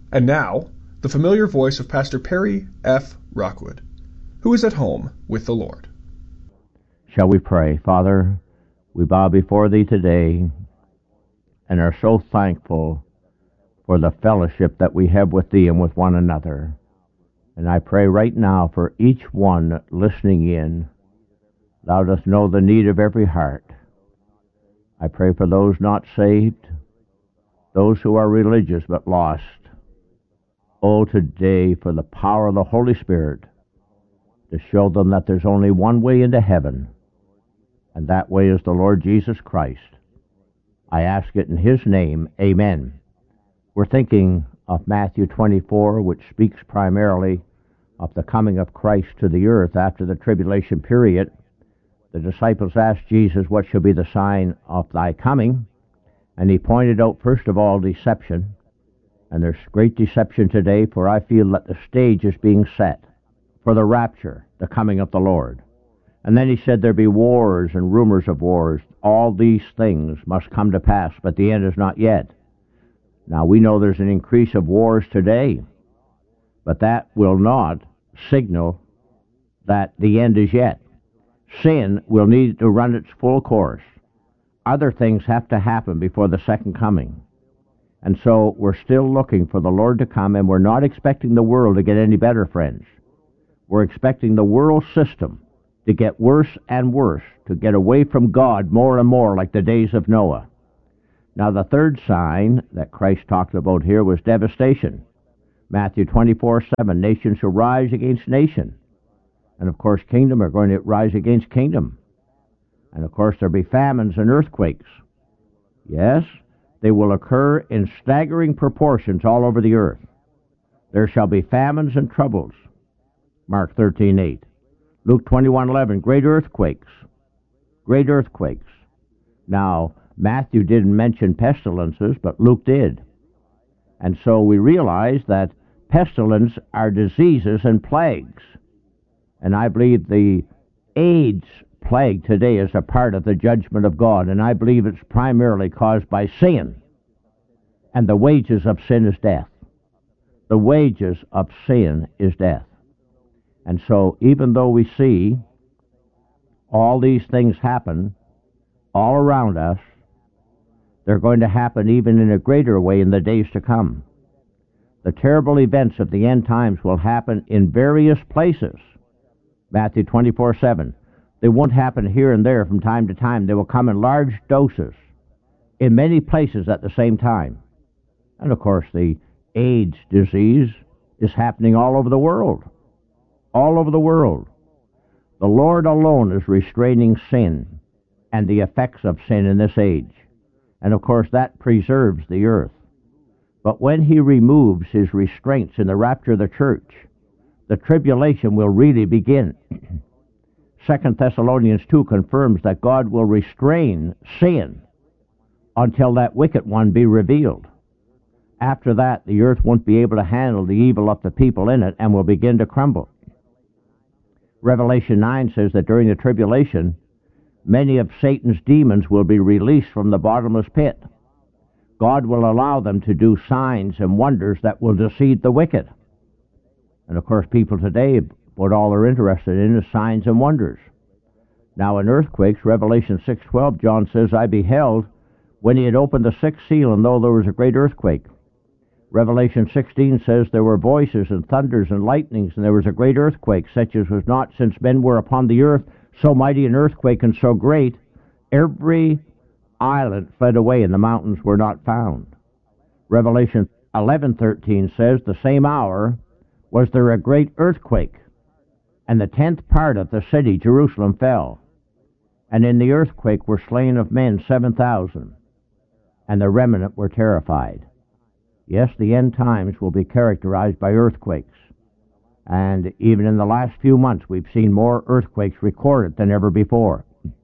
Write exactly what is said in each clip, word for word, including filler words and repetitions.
And now, the familiar voice of Pastor Perry F. Rockwood, who is at home with the Lord. Shall we pray? Father, we bow before Thee today and are so thankful for the fellowship that we have with Thee and with one another. And I pray right now for each one listening in. Thou dost know the need of every heart. I pray for those not saved, those who are religious but lost. Oh, today for the power of the Holy Spirit to show them that there's only one way into heaven, and that way is the Lord Jesus Christ. I ask it in His name, amen. We're thinking of Matthew twenty-four, which speaks primarily of the coming of Christ to the earth after the tribulation period. The disciples asked Jesus, what shall be the sign of thy coming? And He pointed out, first of all, deception. And there's great deception today, for I feel that the stage is being set for the rapture, the coming of the Lord. And then He said there be wars and rumors of wars. All these things must come to pass, but the end is not yet. Now we know there's an increase of wars today, but that will not signal that the end is yet. Sin will need to run its full course. Other things have to happen before the second coming. And so we're still looking for the Lord to come, and we're not expecting the world to get any better, friends. We're expecting the world system to get worse and worse, to get away from God more and more like the days of Noah. Now the third sign that Christ talked about here was devastation. Matthew twenty-four seven, nation shall rise against nation. And of course kingdom are going to rise against kingdom. And of course there'll be famines and earthquakes. Yes, they will occur in staggering proportions all over the earth. There shall be famines and troubles. Mark thirteen eight. Luke twenty-one eleven, great earthquakes. Great earthquakes. Now, Matthew didn't mention pestilences, but Luke did. And so we realize that pestilence are diseases and plagues. And I believe the AIDS plague today is a part of the judgment of God, and I believe it's primarily caused by sin. And the wages of sin is death. The wages of sin is death. And so even though we see all these things happen all around us, they're going to happen even in a greater way in the days to come. The terrible events of the end times will happen in various places. Matthew twenty-four seven. They won't happen here and there from time to time. They will come in large doses in many places at the same time. And of course the AIDS disease is happening all over the world. All over the world. The Lord alone is restraining sin and the effects of sin in this age. And of course that preserves the earth. But when He removes His restraints in the rapture of the church, the tribulation will really begin. Second Thessalonians two confirms that God will restrain sin until that wicked one be revealed. After that, the earth won't be able to handle the evil of the people in it and will begin to crumble. Revelation nine says that during the tribulation, many of Satan's demons will be released from the bottomless pit. God will allow them to do signs and wonders that will deceive the wicked. And of course, people today, what all they're interested in is signs and wonders. Now in earthquakes, Revelation six twelve, John says, I beheld when He had opened the sixth seal, and lo, there was a great earthquake. Revelation sixteen says there were voices and thunders and lightnings, and there was a great earthquake, such as was not since men were upon the earth, so mighty an earthquake and so great, every island fled away, and the mountains were not found. Revelation eleven thirteen says, the same hour was there a great earthquake, and the tenth part of the city, Jerusalem, fell. And in the earthquake were slain of men seven thousand, and the remnant were terrified. Yes, the end times will be characterized by earthquakes. And even in the last few months, we've seen more earthquakes recorded than ever before.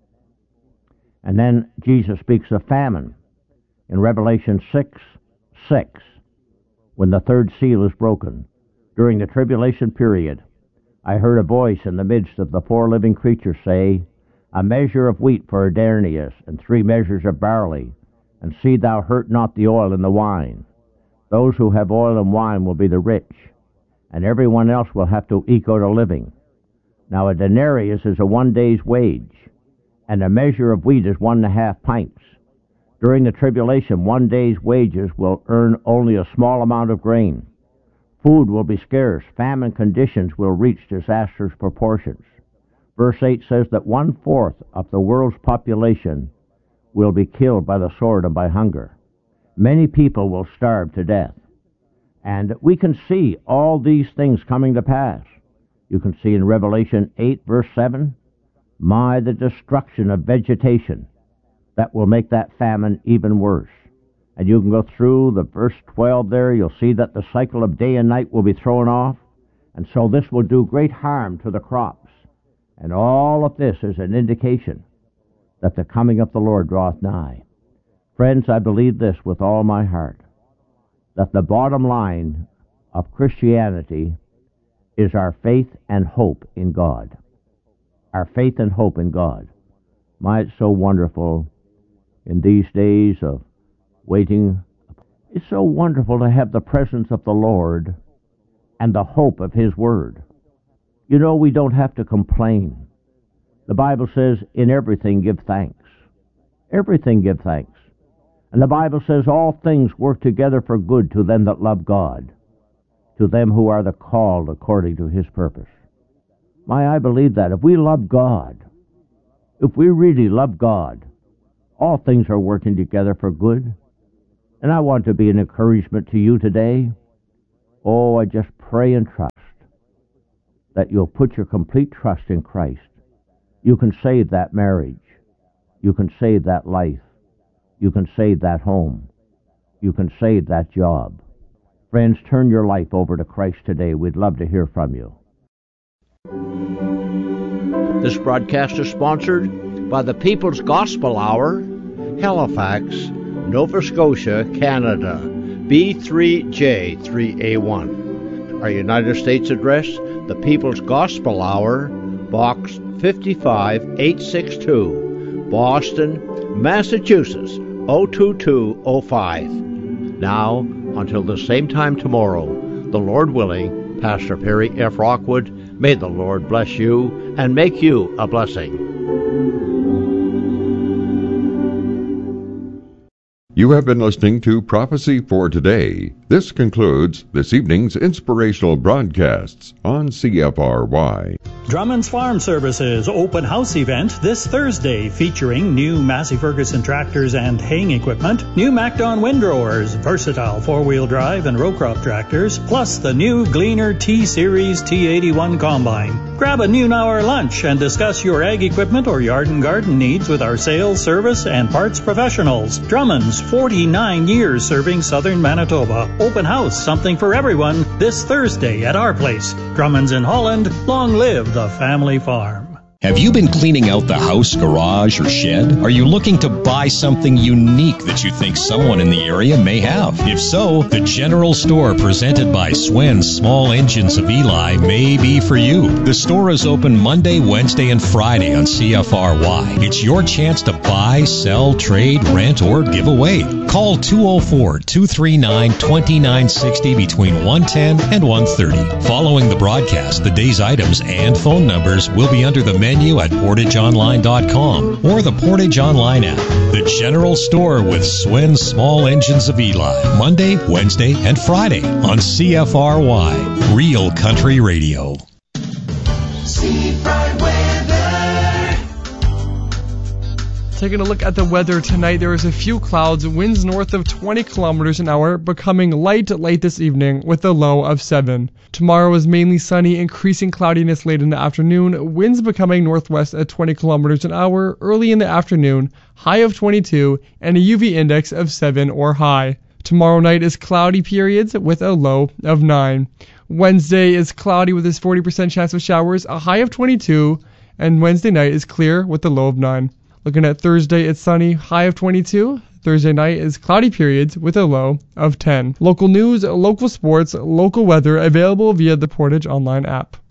And then Jesus speaks of famine in Revelation six six, when the third seal is broken. During the tribulation period, I heard a voice in the midst of the four living creatures say, a measure of wheat for a denarius, and three measures of barley, and see thou hurt not the oil and the wine. Those who have oil and wine will be the rich, and everyone else will have to eke out a living. Now a denarius is a one day's wage, and a measure of wheat is one and a half pints. During the tribulation, one day's wages will earn only a small amount of grain. Food will be scarce. Famine conditions will reach disastrous proportions. Verse eight says that one-fourth of the world's population will be killed by the sword and by hunger. Many people will starve to death. And we can see all these things coming to pass. You can see in Revelation eight, verse seven, my, the destruction of vegetation that will make that famine even worse. And you can go through the verse twelve there. You'll see that the cycle of day and night will be thrown off. And so this will do great harm to the crops. And all of this is an indication that the coming of the Lord draweth nigh. Friends, I believe this with all my heart, that the bottom line of Christianity is our faith and hope in God. Our faith and hope in God. My, it's so wonderful in these days of waiting. It's so wonderful to have the presence of the Lord and the hope of His Word. You know, we don't have to complain. The Bible says, in everything give thanks. Everything give thanks. And the Bible says, all things work together for good to them that love God, to them who are the called according to His purpose. My, I believe that. If we love God, if we really love God, all things are working together for good. And I want to be an encouragement to you today. Oh, I just pray and trust that you'll put your complete trust in Christ. You can save that marriage. You can save that life. You can save that home. You can save that job. Friends, turn your life over to Christ today. We'd love to hear from you. This broadcast is sponsored by the People's Gospel Hour, Halifax, Nova Scotia, Canada, B three J three A one. Our United States address, the People's Gospel Hour, Box fifty-five eight sixty-two, Boston, Massachusetts, oh two two oh five. Now, until the same time tomorrow, the Lord willing, Pastor Perry F. Rockwood, may the Lord bless you and make you a blessing. You have been listening to Prophecy for Today. This concludes this evening's inspirational broadcasts on C F R Y. Drummond's Farm Services open house event this Thursday featuring new Massey Ferguson tractors and haying equipment, new MacDon windrowers, versatile four-wheel drive and row crop tractors, plus the new Gleaner T-Series T eighty-one combine. Grab a noon hour lunch and discuss your ag equipment or yard and garden needs with our sales, service, and parts professionals. Drummond's, forty-nine years serving southern Manitoba. Open house, something for everyone, this Thursday at our place. Drummond's in Holland. Long live the family farm. Have you been cleaning out the house, garage, or shed? Are you looking to buy something unique that you think someone in the area may have? If so, the General Store presented by Swen's Small Engines of Eli may be for you. The store is open Monday, Wednesday, and Friday on C F R Y. It's your chance to buy, sell, trade, rent, or give away. Call two oh four, two three nine, two nine six oh between one ten and one thirty. Following the broadcast, the day's items and phone numbers will be under the menu at portage online dot com or the Portage Online app. The General Store with Swen's Small Engines of Eli, Monday, Wednesday, and Friday on C F R Y, Real Country Radio. Seafront weather. Taking a look at the weather tonight, there is a few clouds, winds north of twenty kilometers an hour, becoming light late this evening with a low of seven. Tomorrow is mainly sunny, increasing cloudiness late in the afternoon, winds becoming northwest at twenty kilometers an hour early in the afternoon, high of twenty-two, and a U V index of seven or high. Tomorrow night is cloudy periods with a low of nine. Wednesday is cloudy with a forty percent chance of showers, a high of twenty-two, and Wednesday night is clear with a low of nine. Looking at Thursday, it's sunny, high of twenty-two. Thursday night is cloudy periods with a low of ten. Local news, local sports, local weather available via the Portage Online app.